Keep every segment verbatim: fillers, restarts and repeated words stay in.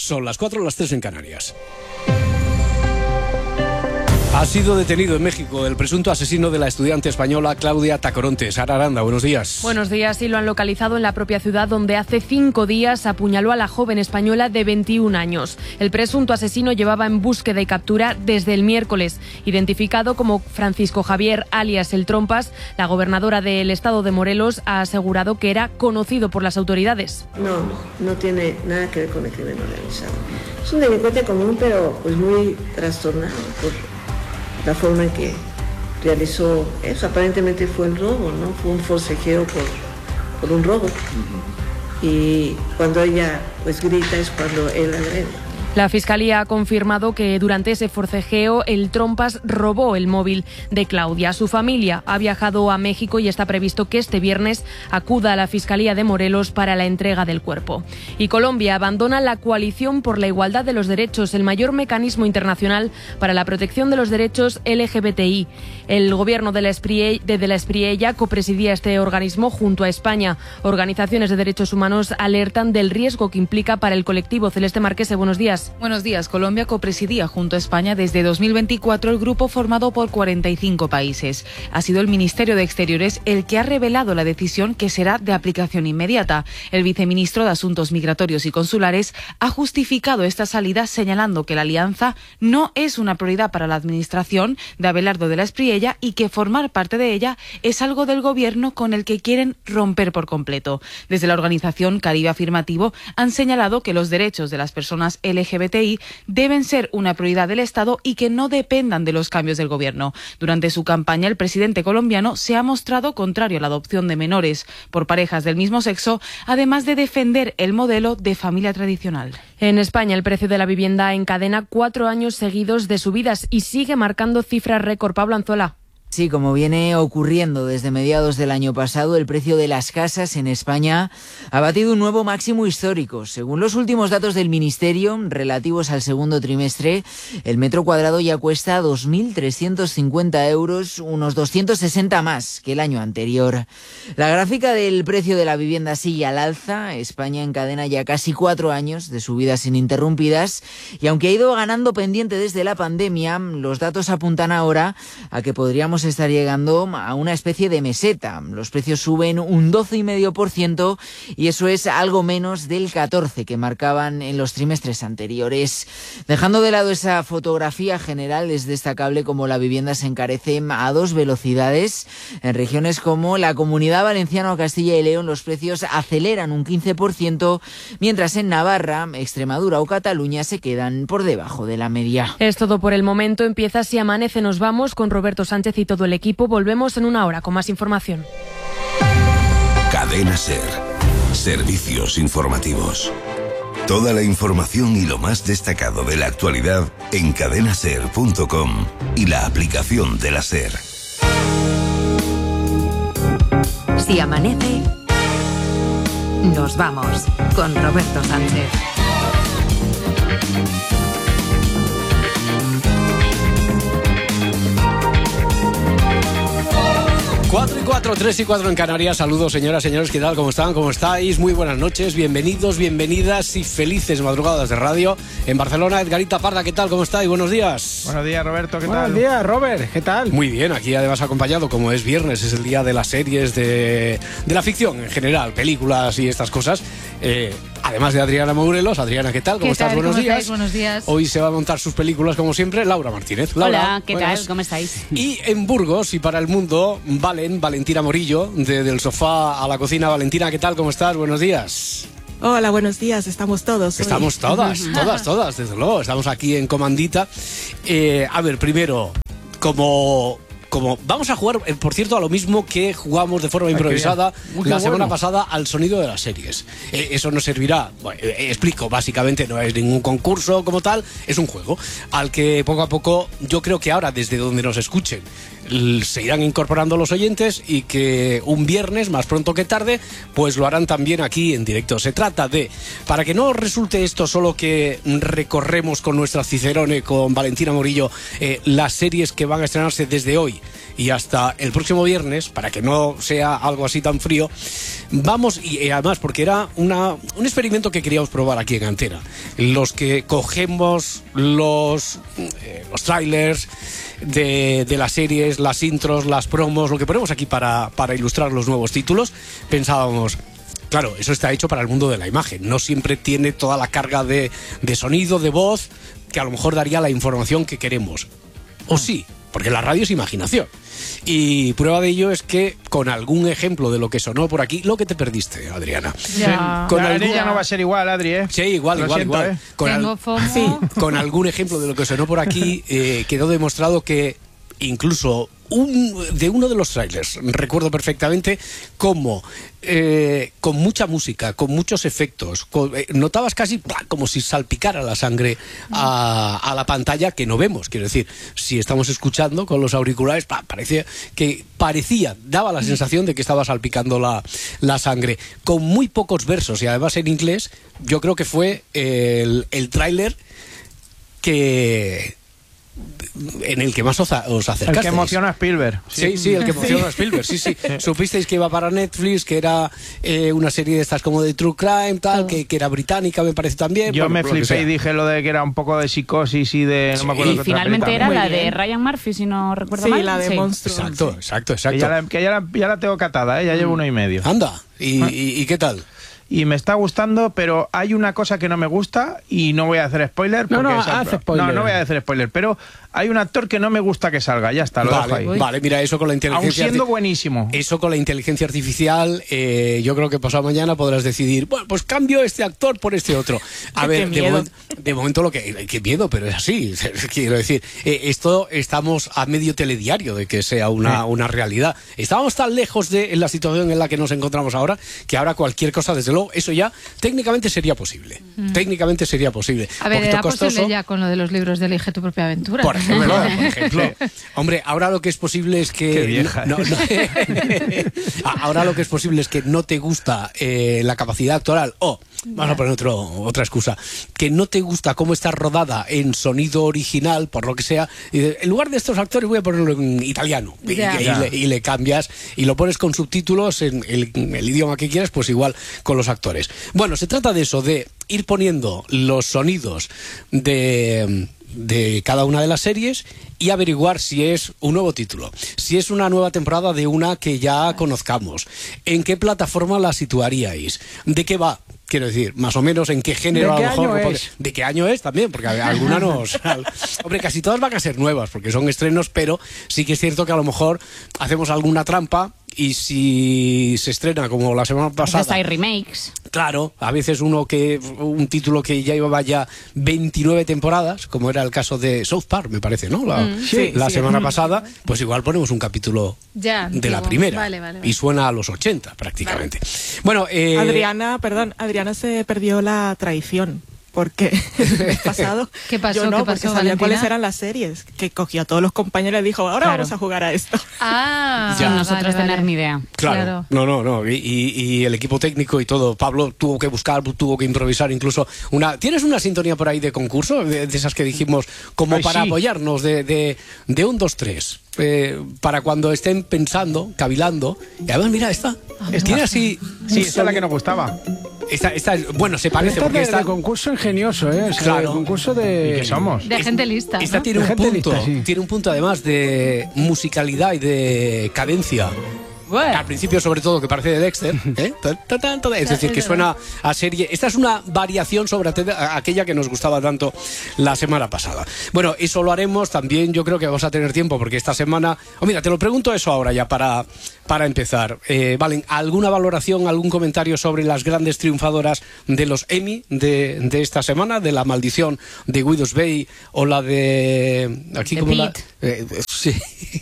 Son las cuatro, las tres en Canarias. Ha sido detenido en México el presunto asesino de la estudiante española Claudia Tacoronte. Sara Aranda, buenos días. Buenos días, y lo han localizado en la propia ciudad donde hace cinco días apuñaló a la joven española de veintiún años. El presunto asesino llevaba en búsqueda y captura desde el miércoles. Identificado como Francisco Javier, alias El Trompas, la gobernadora del estado de Morelos ha asegurado que era conocido por las autoridades. No, no tiene nada que ver con el crimen organizado. Es un delincuente común, pero pues muy trastornado por la forma en que realizó eso. Aparentemente fue el robo, ¿no? Fue un forcejeo por, por un robo. Uh-huh. Y cuando ella pues grita es cuando él agrede. La Fiscalía ha confirmado que durante ese forcejeo el Trompas robó el móvil de Claudia. Su familia ha viajado a México y está previsto que este viernes acuda a la Fiscalía de Morelos para la entrega del cuerpo. Y Colombia abandona la Coalición por la Igualdad de los Derechos, el mayor mecanismo internacional para la protección de los derechos L G B T I. El gobierno de la Espriella, de la Espriella copresidía este organismo junto a España. Organizaciones de derechos humanos alertan del riesgo que implica para el colectivo. Celeste Marquese, buenos días. Buenos días. Colombia copresidía junto a España desde dos mil veinticuatro el grupo formado por cuarenta y cinco países. Ha sido el Ministerio de Exteriores el que ha revelado la decisión, que será de aplicación inmediata. El viceministro de Asuntos Migratorios y Consulares ha justificado esta salida señalando que la alianza no es una prioridad para la administración de Abelardo de la Espriella y que formar parte de ella es algo del gobierno con el que quieren romper por completo. Desde la organización Caribe Afirmativo han señalado que los derechos de las personas L G B T I deben ser una prioridad del Estado y que no dependan de los cambios del gobierno. Durante su campaña, el presidente colombiano se ha mostrado contrario a la adopción de menores por parejas del mismo sexo, además de defender el modelo de familia tradicional. En España, el precio de la vivienda encadena cuatro años seguidos de subidas y sigue marcando cifras récord. Pablo Anzola. Sí, como viene ocurriendo desde mediados del año pasado, el precio de las casas en España ha batido un nuevo máximo histórico. Según los últimos datos del Ministerio, relativos al segundo trimestre, el metro cuadrado ya cuesta dos mil trescientos cincuenta euros, unos doscientos sesenta más que el año anterior. La gráfica del precio de la vivienda sigue al alza. España encadena ya casi cuatro años de subidas ininterrumpidas y aunque ha ido ganando pendiente desde la pandemia, los datos apuntan ahora a que podríamos estar llegando a una especie de meseta. Los precios suben un doce coma cinco por ciento y eso es algo menos del catorce por ciento que marcaban en los trimestres anteriores. Dejando de lado esa fotografía general, es destacable cómo la vivienda se encarece a dos velocidades. En regiones como la Comunidad Valenciana o Castilla y León los precios aceleran un quince por ciento, mientras en Navarra, Extremadura o Cataluña se quedan por debajo de la media. Es todo por el momento. Empieza Si Amanece. Nos vamos con Roberto Sánchez y todo el equipo. Volvemos en una hora con más información. Cadena SER. Servicios informativos. Toda la información y lo más destacado de la actualidad en cadena ser punto com y la aplicación de la SER. Si amanece, nos vamos con Roberto Sánchez. cuatro y cuatro, tres y cuatro en Canarias. Saludos, señoras, señores, ¿qué tal? ¿Cómo están? ¿Cómo estáis? Muy buenas noches, bienvenidos, bienvenidas y felices madrugadas de radio. En Barcelona, Edgarita Parda, ¿qué tal? ¿Cómo estáis? Buenos días. Buenos días, Roberto, ¿qué Buenos tal? Buenos días, Robert, ¿qué tal? Muy bien, aquí además acompañado, como es viernes, es el día de las series, de, de la ficción en general, películas y estas cosas. Eh, además de Adriana Morelos. Adriana, ¿qué tal? ¿Cómo ¿Qué estás? tal? Buenos ¿Cómo días. estáis? Buenos días. Hoy se va a montar sus películas, como siempre, Laura Martínez. Laura, hola, ¿qué buenas. tal? ¿Cómo estáis? Y en Burgos y para el mundo, Valen, Valentina Morillo, de, del sofá a la cocina. Valentina, ¿qué tal? ¿Cómo estás? Buenos días. Hola, buenos días, estamos todos hoy. Estamos todas, todas, todas, desde luego. Estamos aquí en Comandita. Eh, a ver, primero, como... Como vamos a jugar, eh, por cierto, a lo mismo que jugamos de forma Ay, improvisada Uy, la bueno. semana pasada al sonido de las series. Eh, eso nos servirá, bueno, eh, explico, básicamente no es ningún concurso como tal, es un juego al que poco a poco, yo creo que ahora desde donde nos escuchen, se irán incorporando los oyentes y que un viernes, más pronto que tarde, pues lo harán también aquí en directo. Se trata de, para que no resulte esto solo que recorremos con nuestra Cicerone, con Valentina Morillo, eh, las series que van a estrenarse desde hoy y hasta el próximo viernes, para que no sea algo así tan frío, vamos, y, y además porque era una, un experimento que queríamos probar aquí en Antena, los que cogemos los, eh, los trailers de, de las series, las intros, las promos, lo que ponemos aquí para, para ilustrar los nuevos títulos, pensábamos, claro, eso está hecho para el mundo de la imagen, no siempre tiene toda la carga de, de sonido, de voz, que a lo mejor daría la información que queremos, o sí, porque la radio es imaginación. Y prueba de ello es que con algún ejemplo de lo que sonó por aquí, lo que te perdiste, Adriana. Ya. Con La algún... Adriana no va a ser igual, Adri, ¿eh? Sí, igual, Lo igual, siento, igual. ¿eh? Con, Tengo al... FOMO. sí, con algún ejemplo de lo que sonó por aquí, eh, quedó demostrado que incluso un, de uno de los trailers, recuerdo perfectamente cómo eh, con mucha música, con muchos efectos, con, eh, notabas casi ¡plah!, como si salpicara la sangre a, a la pantalla, que no vemos. Quiero decir, si estamos escuchando con los auriculares, ¡plah!, parecía que parecía, daba la sensación de que estaba salpicando la, la sangre, con muy pocos versos y además en inglés. Yo creo que fue el, el tráiler que en el que más os, os acercasteis. El que emociona a Spielberg. Sí, sí, sí, el que emociona a Spielberg, sí, sí. Supisteis que iba para Netflix, que era eh, una serie de estas como de True Crime, tal, que, que era británica, me parece también. Yo bueno, me flipé y dije lo de que era un poco de psicosis y de... Sí. No me acuerdo Y qué otra Finalmente película. era Muy la bien. de Ryan Murphy, si no recuerdo Sí, mal. la de Sí. Monstruo. Exacto, sí. exacto, Que exacto. ya, la, que ya, la, ya la tengo catada, ¿eh? Ya llevo uno y medio. Anda, ¿y, Ah. y, y qué tal? Y me está gustando, pero hay una cosa que no me gusta y no voy a hacer spoiler. No, porque no, esa- haz spoiler. No, no voy a hacer spoiler, pero hay un actor que no me gusta que salga, ya está, lo dejo Vale, ahí. vale, mira, eso con la Aún inteligencia siendo arti- buenísimo. Eso con la inteligencia artificial, eh, yo creo que pasado mañana podrás decidir, bueno, pues cambio este actor por este otro. A Qué ver, de, miedo. momento, de momento lo que... Qué miedo, pero es así. Quiero decir, eh, esto estamos a medio telediario de que sea una, una realidad. Estábamos tan lejos de en la situación en la que nos encontramos ahora, que ahora cualquier cosa, desde luego, eso ya técnicamente sería posible. Mm. Técnicamente sería posible. A ver, Poquito era costoso. posible ya con lo de los libros de Elige tu propia aventura. Por ejemplo, por ejemplo. Hombre, ahora lo que es posible es que... Qué vieja. no- no- ahora lo que es posible es que no te gusta eh, la capacidad actoral o, vamos a poner otro, otra excusa, que no te gusta cómo está rodada en sonido original, por lo que sea, y de- en lugar de estos actores voy a ponerlo en italiano. Y, Ya. y le, y le cambias y lo pones con subtítulos en el, en el idioma que quieras, pues igual con los actores. Bueno, se trata de eso, de ir poniendo los sonidos de... de cada una de las series y averiguar si es un nuevo título, si es una nueva temporada de una que ya conozcamos, en qué plataforma la situaríais, de qué va, quiero decir, más o menos en qué género, ¿De qué a lo mejor, año no puede- es? de qué año es también, porque a- alguna nos... al- hombre, casi todas van a ser nuevas, porque son estrenos, pero sí que es cierto que a lo mejor hacemos alguna trampa y si se estrena como la semana A veces pasada... hay remakes. Claro, a veces uno que un título que ya llevaba ya veintinueve temporadas, como era el caso de South Park, me parece, ¿no? La, Mm. Sí, la sí. semana pasada, pues igual ponemos un capítulo Ya, de la antiguo. primera Vale, vale, vale. y suena a los ochenta prácticamente. Bueno, eh, Adriana, perdón, Adriana se perdió la traición. Porque el mes pasado ¿Qué pasó? yo no, ¿Qué porque pasó, sabía Valentina? cuáles eran las series. Que cogió a todos los compañeros y dijo, ahora Claro. vamos a jugar a esto. Ah, Sin Ya. nosotros vale, tener vale. ni idea. Claro, Claro. no, no, no, y, y- y el equipo técnico y todo, Pablo tuvo que buscar, tuvo que improvisar incluso una... ¿Tienes una sintonía por ahí de concurso? De, de esas que dijimos como Ay, para sí. apoyarnos de, de, de un, dos, tres, eh, para cuando estén pensando, cavilando, y además mira, esta, tiene así... Sí, un esa es la sonido- que nos gustaba. Esta, esta, bueno, se parece Esta porque de, esta... de concurso ingenioso, ¿eh? O sea, Claro. de concurso de... ¿Y qué somos? De gente lista. Esta ¿no? tiene De un gente punto, lista, sí. tiene un punto además de musicalidad y de cadencia. Al principio, sobre todo, que parece de Dexter, ¿eh? Ta, ta, ta, ta, es decir, que suena a serie. Esta es una variación sobre ate- a- aquella que nos gustaba tanto la semana pasada. Bueno, eso lo haremos también. Yo creo que vamos a tener tiempo porque esta semana. Oh, mira, te lo pregunto eso ahora ya para, para empezar. Eh, Valen, ¿alguna valoración, algún comentario sobre las grandes triunfadoras de los Emmy de, de esta semana? De La Maldición de Widow's Bay o la de. Aquí, De ¿cómo la, Pete. eh, sí.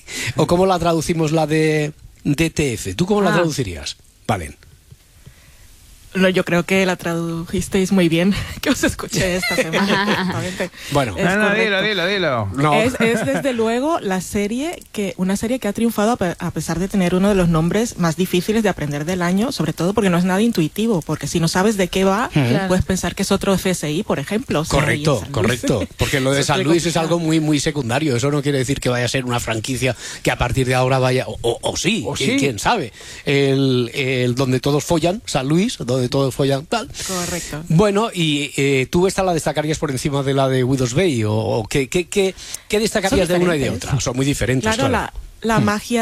O cómo la traducimos la de D T F. ¿Tú cómo la Ah. traducirías? Valen. No, yo creo que la tradujisteis muy bien, que os escuché esta semana. Bueno, no, no, dilo, dilo, dilo. No. Es, es desde luego la serie que una serie que ha triunfado a pesar de tener uno de los nombres más difíciles de aprender del año, sobre todo porque no es nada intuitivo, porque si no sabes de qué va, claro, puedes pensar que es otro F S I, por ejemplo. O sea, correcto, correcto, porque lo de San Luis es algo muy muy secundario, eso no quiere decir que vaya a ser una franquicia que a partir de ahora vaya, o, o, o sí, o ¿quién, sí, quién sabe, el, el donde todos follan, San Luis, donde de todo follan tal. Correcto. Bueno, y eh, tú esta la destacarías por encima de la de Widow's Bay, o, o ¿qué, qué, qué, qué destacarías de una y de otra? Son muy diferentes. Claro, claro. la, la hmm. magia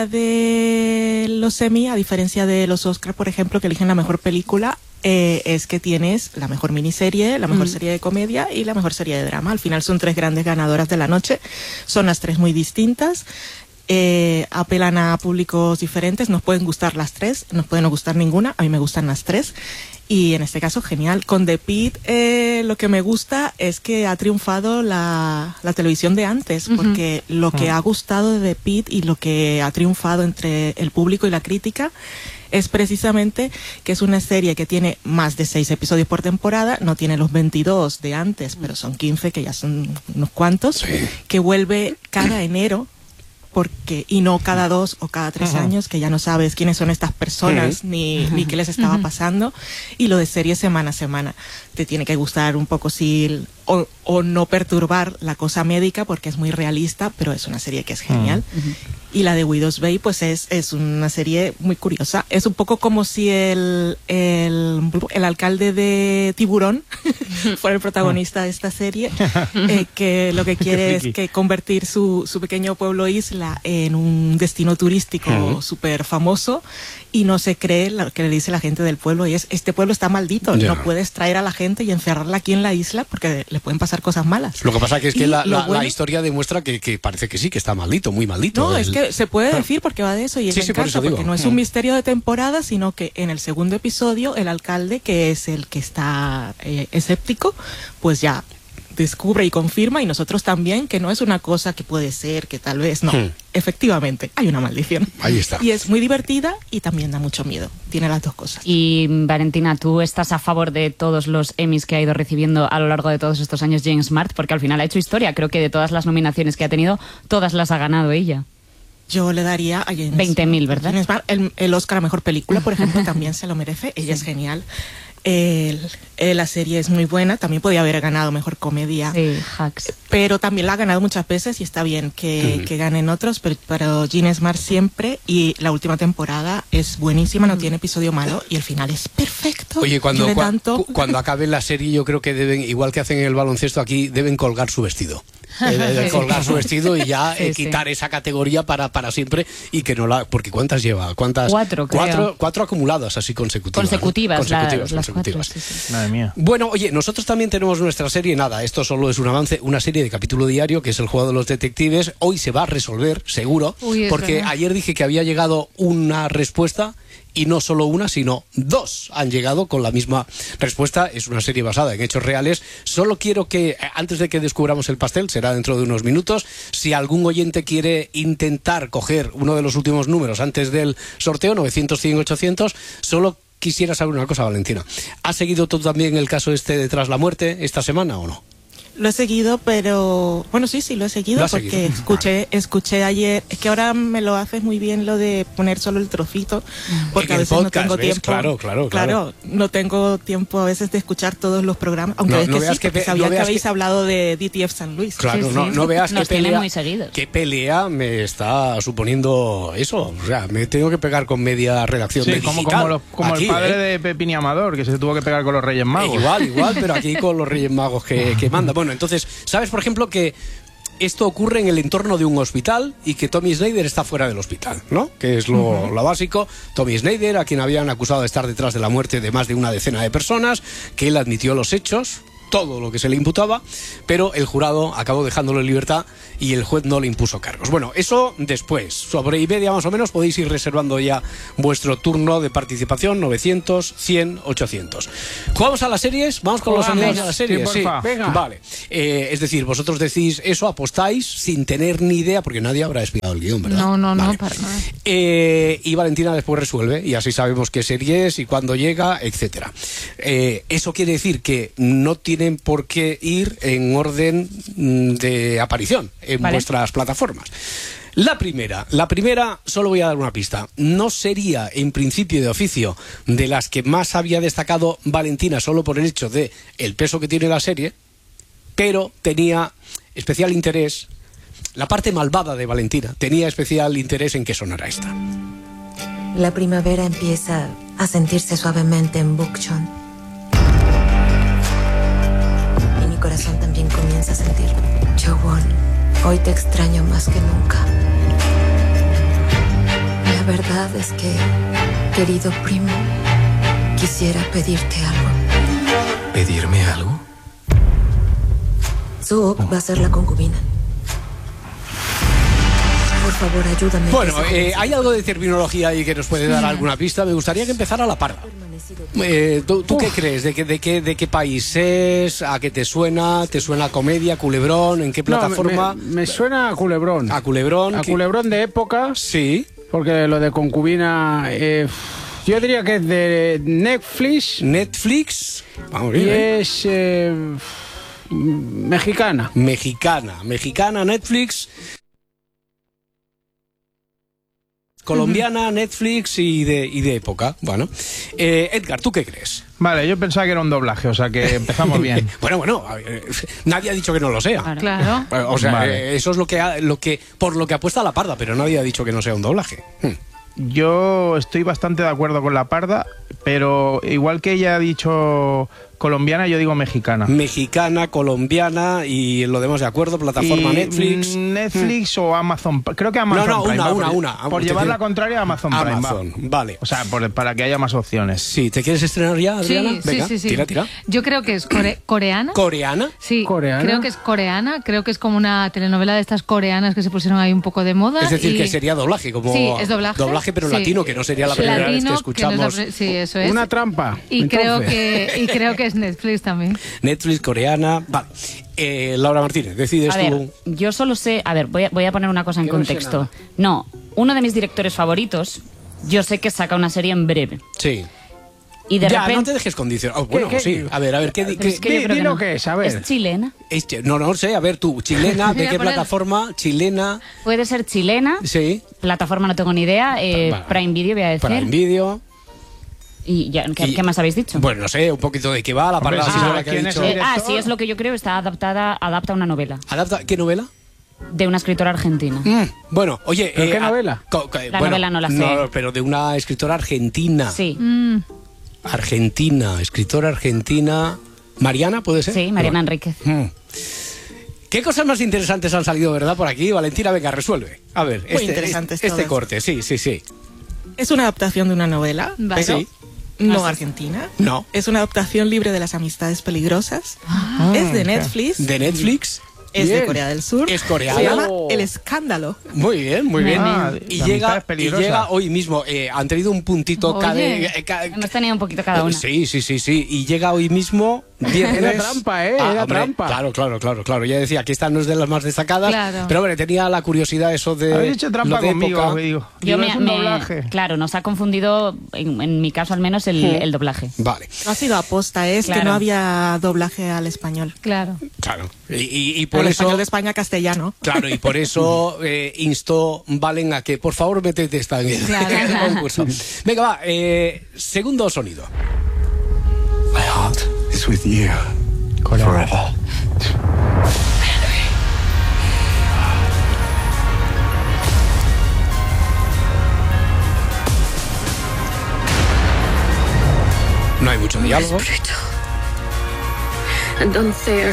de los Emmy, a diferencia de los Oscar, por ejemplo, que eligen la mejor película, eh, es que tienes la mejor miniserie, la mejor hmm. serie de comedia y la mejor serie de drama. Al final son tres grandes ganadoras de la noche, son las tres muy distintas. Eh, apelan a públicos diferentes, nos pueden gustar las tres, nos pueden no gustar ninguna, a mí me gustan las tres y en este caso genial. Con The Pitt eh, lo que me gusta es que ha triunfado la, la televisión de antes, porque uh-huh. lo que uh-huh. ha gustado de The Pitt y lo que ha triunfado entre el público y la crítica es precisamente que es una serie que tiene más de seis episodios por temporada, no tiene los veintidós de antes, pero son quince, que ya son unos cuantos, sí. que vuelve cada enero, porque y no cada dos o cada tres uh-huh. años, que ya no sabes quiénes son estas personas uh-huh. ni, uh-huh. ni qué les estaba uh-huh. pasando, y lo de serie semana a semana. Te tiene que gustar un poco si o, o no perturbar la cosa médica, porque es muy realista, pero es una serie que es genial. Uh-huh. Y la de Widow's Bay, pues es, es una serie muy curiosa. Es un poco como si el, el, el alcalde de Tiburón fuera el protagonista de esta serie, eh, que lo que quiere es que convertir su, su pequeño pueblo isla en un destino turístico uh-huh. súper famoso, y no se cree lo que le dice la gente del pueblo, y es: este pueblo está maldito, yeah. no puedes traer a la gente y encerrarla aquí en la isla porque le pueden pasar cosas malas. Lo que pasa que es que la, la, bueno, la historia demuestra que, que parece que sí, que está maldito, muy maldito. No, el... es que se puede decir porque va de eso, y sí, me sí, encanta, por porque no es un misterio de temporada, sino que en el segundo episodio el alcalde, que es el que está eh, escéptico, pues ya descubre y confirma, y nosotros también, que no es una cosa que puede ser, que tal vez no. Hmm. Efectivamente, hay una maldición. Ahí está. Y es muy divertida y también da mucho miedo. Tiene las dos cosas. Y Valentina, ¿tú estás a favor de todos los Emmys que ha ido recibiendo a lo largo de todos estos años James Smart? Porque al final ha hecho historia. Creo que de todas las nominaciones que ha tenido, todas las ha ganado ella. Yo le daría a James veinte mil, ¿verdad? James Smart, el, el Oscar a Mejor Película, por ejemplo, también se lo merece. Ella sí. es genial. El, el, la serie es muy buena, también podía haber ganado Mejor Comedia, sí, Hacks. Pero también la ha ganado muchas veces y está bien que, mm. que ganen otros, pero, pero James Smart siempre, y la última temporada es buenísima, no mm. tiene episodio malo y el final es perfecto. Oye, cuando, cua, tanto... cuando acabe la serie, yo creo que deben, igual que hacen en el baloncesto aquí, deben colgar su vestido. Eh, colgar su vestido y ya sí, eh, quitar sí. esa categoría para, para siempre, y que no la, porque ¿cuántas lleva? ¿Cuántas? Cuatro, creo. Cuatro, cuatro acumuladas así consecutivas. Consecutivas, ¿no? consecutivas, la, consecutivas. Las cuatro, sí, sí. Madre mía. Bueno, oye, nosotros también tenemos nuestra serie, nada, esto solo es un avance, una serie de capítulo diario que es El Juego de los Detectives. Hoy se va a resolver, seguro, Uy, porque verdad. ayer dije que había llegado una respuesta, y no solo una, sino dos han llegado con la misma respuesta. Es una serie basada en hechos reales. Solo quiero que, antes de que descubramos el pastel, será dentro de unos minutos, si algún oyente quiere intentar coger uno de los últimos números antes del sorteo, novecientos, cien, ochocientos, solo quisiera saber una cosa, Valentina. ¿Has seguido tú también el caso este de Tras la Muerte esta semana o no? Lo he seguido, pero... Bueno, sí, sí, lo he seguido, ¿Lo porque seguido? escuché escuché ayer... Es que ahora me lo haces muy bien lo de poner solo el trocito, porque a veces podcast, no tengo ¿ves? tiempo... Claro, claro, claro. Claro, no tengo tiempo a veces de escuchar todos los programas, aunque no, es no que sí, que porque pe- sabía no que habéis que... hablado de D T F San Luis. Claro, sí, no, sí. no veas Nos qué pelea, muy seguidos. qué pelea me está suponiendo eso. O sea, me tengo que pegar con media redacción sí, de como, digital. como, los, como aquí, el padre ¿eh? de Pepín y Amador, que se tuvo que pegar con los Reyes Magos. Eh, igual, igual, pero aquí con los Reyes Magos que, que manda. Bueno, entonces, ¿sabes, por ejemplo, que esto ocurre en el entorno de un hospital y que Tommy Snyder está fuera del hospital, ¿no? Que es lo, uh-huh. lo básico. Tommy Snyder, a quien habían acusado de estar detrás de la muerte de más de una decena de personas, que él admitió los hechos, todo lo que se le imputaba, pero el jurado acabó dejándolo en libertad y el juez no le impuso cargos. Bueno, eso después. Sobre y media más o menos podéis ir reservando ya vuestro turno de participación, novecientos, cien, ochocientos. ¿Jugamos a las series? ¿Vamos con Jugamos. los sonidos a las series? Sí, porfa. Venga. Vale. Eh, es decir, vosotros decís eso, apostáis sin tener ni idea, porque nadie habrá espiado el guión, ¿verdad? No, no, Vale. no, para nada. Eh, y Valentina después resuelve y así sabemos qué serie es y cuándo llega, etcétera. Eh, eso quiere decir que no tienen por qué ir en orden de aparición en Vale. vuestras plataformas. La primera, la primera, solo voy a dar una pista. No sería en principio de oficio de las que más había destacado Valentina solo por el hecho de el peso que tiene la serie, pero tenía especial interés. La parte malvada de Valentina tenía especial interés en que sonara esta. La primavera empieza a sentirse suavemente en Bukchon. Y mi corazón también comienza a sentirlo. Jo-won, hoy te extraño más que nunca. La verdad es que, querido primo, quisiera pedirte algo. ¿Pedirme algo? Zook va a ser la concubina. Por favor, ayúdame. Bueno, eh, hay algo de terminología ahí que nos puede dar alguna pista. Me gustaría que empezara la parda. Eh, ¿Tú, tú qué crees? ¿De qué, de, qué, ¿De qué país es? ¿A qué te suena? ¿Te suena comedia, culebrón? ¿En qué plataforma? No, me, me suena a Culebrón. A Culebrón. A ¿qué? Culebrón de época. Sí. Porque lo de concubina, eh, yo diría que es de Netflix. Netflix. Vamos bien, Y ¿eh? es eh, mexicana. Mexicana. Mexicana, Netflix. Colombiana, Netflix y de, y de época. Bueno, eh, Edgar, ¿tú qué crees? Vale, yo pensaba que era un doblaje, o sea que empezamos bien. Bueno, bueno, a ver, nadie ha dicho que no lo sea. Claro. Bueno, o sea, Vale. eh, eso es lo que, ha- lo que por lo que apuesta la parda, pero nadie ha dicho que no sea un doblaje. Hmm. Yo estoy bastante de acuerdo con la parda, pero igual que ella ha dicho colombiana, yo digo mexicana. Mexicana, colombiana y lo demás de acuerdo, plataforma Y Netflix. Netflix o Amazon. Creo que Amazon No, no, Prime. una, va, una, por, una. Por Te llevar quiero- la contraria a Amazon Prime. va. Amazon, vale. O sea, por- para que haya más opciones. Sí, ¿te quieres estrenar ya, Adriana? Sí, sí, Venga, sí, sí. tira, tira. Yo creo que es core- coreana. ¿Coreana? Sí, ¿Coreana? creo que es coreana. Creo que es como una telenovela de estas coreanas que se pusieron ahí un poco de moda. Es decir, y- que sería doblaje, como Sí, es doblaje. doblaje pero Sí. latino, que no sería la primera vez que Latino, que no es la escuchamos. pri- sí, eso es. Una trampa. Y creo entonces. que y creo que es Netflix también. Netflix, coreana. Vale. Eh, Laura Martínez, decides A ver, tú. yo solo sé... A ver, voy a, voy a poner una cosa en Que no sé contexto. nada. No, uno de mis directores favoritos, yo sé que saca una serie en breve. Sí. Y de ya, repente... no te dejes condicionar. Oh, bueno, qué? sí. A ver, a ver, ¿qué, Pero qué- es que yo Di- creo di que lo no. que es, a ver. Es chilena. es che- no, no sé, a ver tú, chilena, ¿de Voy a qué poner- plataforma? Chilena, Puede ser chilena. sí. Plataforma no tengo ni idea. eh, Vale. Prime Video voy a decir. Prime Video. Y ya, ¿qué, Y- qué más habéis dicho? Bueno, no sé, un poquito de qué va, la Hombre, parada sí, sí, ¿sabe la que ha quién es dicho. el Eh, ah, director? sí, es lo que yo creo. Está adaptada, adapta una novela Adapta- ¿Qué novela? de una escritora argentina. Mm, bueno, oye... ¿Pero qué ah, novela? co- co- La novela no la sé. No, pero de una escritora argentina. Sí, Mm, Argentina, escritora argentina... ¿Mariana, puede ser? sí, Mariana No. Enríquez. Mm. ¿Qué cosas más interesantes han salido, verdad, por aquí? Valentina, venga, resuelve. A ver, Muy este, interesantes este, este todas. corte, sí, sí, sí. Es una adaptación de una novela, Vale. pero Sí. no Ah, sí. argentina. No. Es una adaptación libre de las amistades peligrosas. es de Netflix. ¿De Netflix? Es de Bien. Corea del Sur. Es coreana. Se llama Oh. El Escándalo. Muy bien, muy bien. Ah, y, la llega, amistad es y peligrosa. llega hoy mismo. eh, han tenido un puntito Oye. cada... eh, ca- Hemos tenido un poquito cada una. Sí, sí, sí, sí. Y llega hoy mismo viernes. Era trampa, ¿eh? Era hombre, trampa. Claro, claro, claro, claro. Ya decía que esta no es de las más destacadas. Claro. Pero hombre, tenía la curiosidad eso de. Habéis hecho trampa lo de conmigo, época. digo. Yo Digo, me, es un me- doblaje. Claro, nos ha confundido, en, en mi caso al menos, el, el doblaje. Vale, No ha sido aposta, es que Claro. no había doblaje al español. claro. claro. Y, y- y por Al eso. español de España castellano. Claro, y por eso eh, instó Valen a que por favor métete esta en el, Claro. en el concurso. Venga, va, eh, segundo sonido. My heart is with you forever. No hay mucho diálogo. And unfair.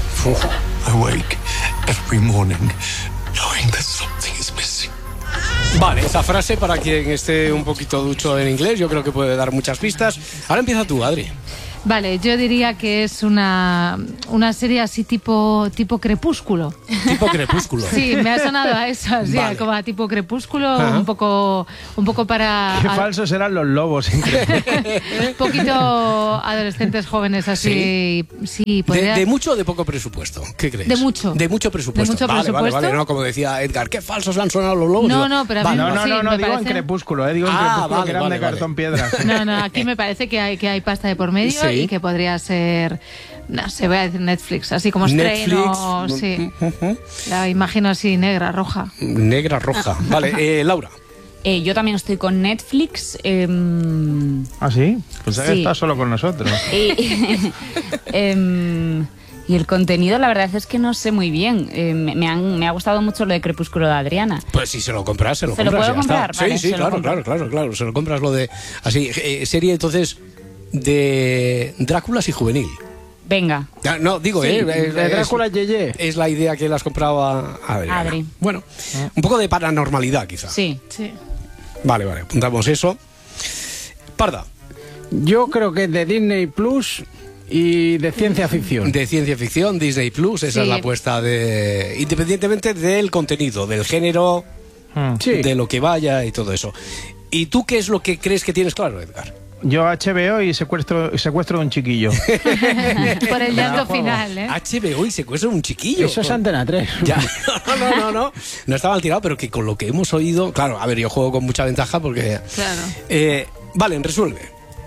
I wake every morning knowing that something is missing. Vale, esa frase para quien esté un poquito ducho en inglés, yo creo que puede dar muchas pistas. Ahora empieza tú, Adri. Vale, yo diría que es una, una serie así tipo, tipo Crepúsculo. Tipo Crepúsculo. Sí, me ha sonado a eso, así, Vale. como a tipo Crepúsculo, Ajá. un poco, un poco para... Qué a- falsos eran los lobos. un poquito adolescentes jóvenes así. Sí, De, podría... de mucho o de poco presupuesto? ¿Qué crees? De mucho. De mucho presupuesto. ¿De mucho vale, presupuesto? Vale, vale, no, como decía Edgar, qué falsos han sonado los lobos. No, Digo, no, pero a mí vale. No, no, sí, no, no me digo en parece- Crepúsculo, eh, digo en Ah, Crepúsculo vale, que eran vale, de vale. cartón piedra. No, no, aquí me parece que hay, que hay pasta de por medio Sí. y que podría ser, no sé, voy a decir Netflix, así como estreno, Netflix. sí. La imagino así, negra, roja. Negra, roja. Vale, eh, Laura. Eh, yo también estoy con Netflix. em, ¿Ah, sí? Pensaba que Sí. estás solo con nosotros. y, em, y el contenido, la verdad es que no sé muy bien. Eh, me, me han- me ha gustado mucho lo de Crepúsculo de Adriana. Pues si se lo compras, se lo ¿Se lo compras. puedo ya está. comprar? Vale, sí, se sí, lo claro, compro. claro, claro, claro. Se lo compras lo de. Así, eh, serie entonces de Dráculas y Juvenil. Venga. Ya, no, digo, Sí, eh, de es- Drácula Yeye. Es la idea que las compraba Adriana. Adri. Bueno, un poco de paranormalidad, quizá. Sí. Sí. Vale, vale, apuntamos eso. Parda, Yo creo que es de Disney Plus y de ciencia ficción. de ciencia ficción, Disney Plus, esa Sí. es la apuesta de. Independientemente del contenido, del género, Hmm. Sí. de lo que vaya y todo eso. ¿Y tú qué es lo que crees que tienes claro, Edgar? Yo H B O y secuestro, secuestro de un chiquillo. Por el llanto juego. final, ¿eh? H B O y secuestro de un chiquillo. Eso es Antena tres. Ya, no, no, no, no, no está mal tirado, pero que con lo que hemos oído, claro, a ver, yo juego con mucha ventaja porque... Claro. Eh, Valen, resuelve.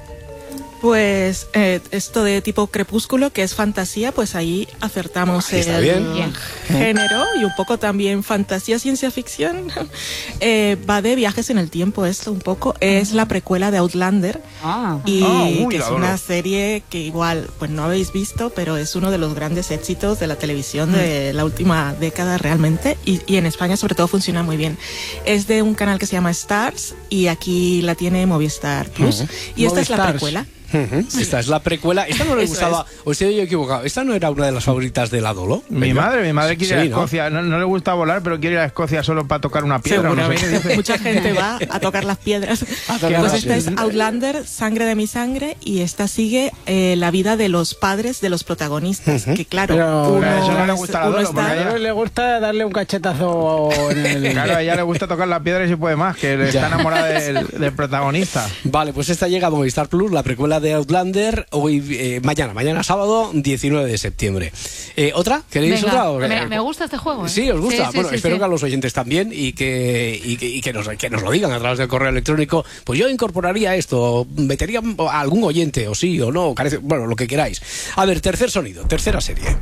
Pues eh, esto de tipo Crepúsculo, que es fantasía, pues ahí acertamos Ahí está el bien. Bien. género y un poco también fantasía, ciencia ficción. Eh, va de viajes en el tiempo esto un poco. Es la precuela de Outlander Ah. y Ah, uy, que la es adoro. una serie que igual pues no habéis visto, pero es uno de los grandes éxitos de la televisión de la última década realmente y, y en España sobre todo funciona muy bien. Es de un canal que se llama Stars y aquí la tiene Movistar Plus y esta es la Movistars. precuela. Ujú, esta es la precuela. Esta no le Eso gustaba, o estoy yo equivocado, esta no era una de las favoritas de la Dolo. Mi madre, mi madre quiere ir a Sí, ¿no? Escocia. No, no le gusta volar, pero quiere ir a Escocia solo para tocar una piedra. o No sé qué Seguramente. dice. Mucha gente va a tocar las piedras. A tocar Pues las esta es piedras. Outlander, Sangre de mi sangre, y esta sigue eh, la vida de los padres de los protagonistas. Que claro, Pero uno, a eso no le es- gusta la uno Dolo, está- porque A ella le gusta darle un cachetazo en el... Claro, a ella le gusta tocar la piedra y si puede más, que está enamorada del, del protagonista. Vale, pues esta llega a Movistar Plus, la precuela de Outlander, hoy, eh, mañana, mañana sábado, diecinueve de septiembre. Eh, ¿Otra? ¿Queréis Venga, otra? O- me, me gusta este juego, ¿eh? Sí, os gusta. Sí, sí, bueno, sí, espero sí. que a los oyentes también y que, y que, y que nos, que nos lo digan a través del correo electrónico. Pues yo incorporaría esto, metería a algún oyente, o sí o no, carece- bueno, lo que queráis. A ver, tercer sonido, tercera serie.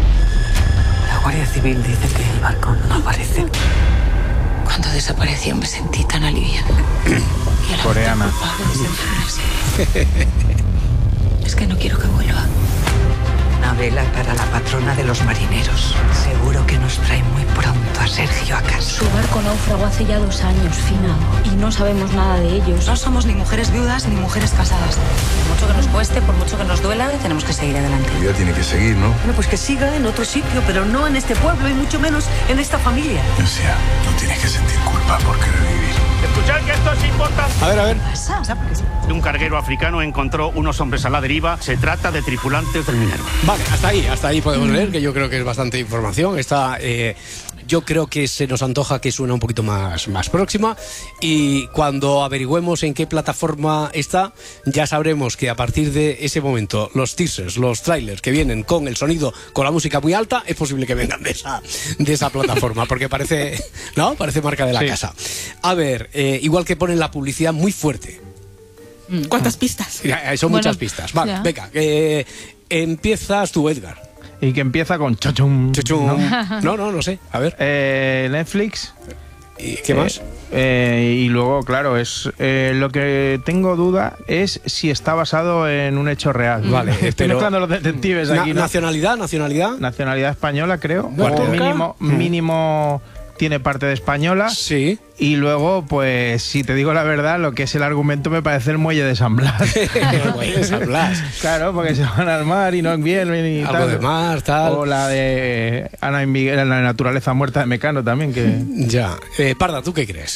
La Guardia Civil dice que el barco no aparece. Cuando desapareció me sentí tan aliviada. Y a la Coreana. vez tan culpable de sentirme así. Es que no quiero que vuelva. Una vela para la patrona de los marineros. Seguro que nos trae muy pronto a Sergio a casa. Su barco naufragó hace ya dos años, Fina, y no sabemos nada de ellos. No somos ni mujeres viudas ni mujeres casadas. Por mucho que nos cueste, por mucho que nos duela, tenemos que seguir adelante. Ya tiene que seguir, ¿no? Bueno, pues que siga en otro sitio, pero no en este pueblo y mucho menos en esta familia. O sea, no tienes que sentir culpa por querer vivir. Escuchad que esto es importante. A ver, a ver. Un carguero africano encontró unos hombres a la deriva. Se trata de tripulantes del Minerva. Vale, hasta ahí, hasta ahí podemos leer, que yo creo que es bastante información. Está, eh, yo creo que se nos antoja que suena un poquito más, más próxima. Y cuando averigüemos en qué plataforma está, ya sabremos que a partir de ese momento, los teasers, los trailers que vienen con el sonido, con la música muy alta, es posible que vengan de esa, de esa plataforma, porque parece, ¿no? Parece marca de la Sí. casa. A ver, eh, igual que ponen la publicidad muy fuerte. ¿Cuántas pistas? Ya, Son Bueno, muchas pistas. Vale, ya. venga, eh, empiezas tú, Edgar. Y que empieza con chochum. Chuchum. ¿no? No, no, no sé. A ver. Eh, Netflix. ¿Y qué más? Eh, eh, y luego, claro, es eh, lo que tengo duda es si está basado en un hecho real. Vale, Estoy pero- mezclando los detectives Na- aquí. ¿no? nacionalidad, nacionalidad. Nacionalidad española, creo. Bueno, O turca. mínimo, mínimo tiene parte de española. Sí. Y luego, pues, si te digo la verdad, lo que es el argumento me parece el muelle de San Blas. El muelle de San Blas. Claro, porque se van al mar y no vienen y Algo tal. de mar, tal. O la de Ana y Miguel, la naturaleza muerta de Mecano también, que... Ya. Eh, Parda, ¿tú qué crees?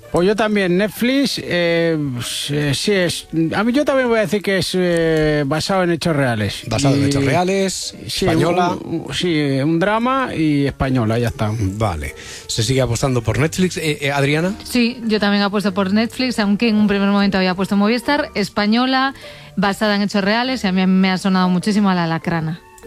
Pues yo también, Netflix, eh, sí es... A mí yo también voy a decir que es eh, basado en hechos reales. Basado y, en hechos reales, sí, española. Un, sí, un drama y española, ya está. Vale. Se sigue apostando por Netflix. Eh, eh, Adriana. Sí, yo también apuesto por Netflix, aunque en un primer momento había puesto Movistar, española, basada en hechos reales, y a mí me ha sonado muchísimo a La Lacrana.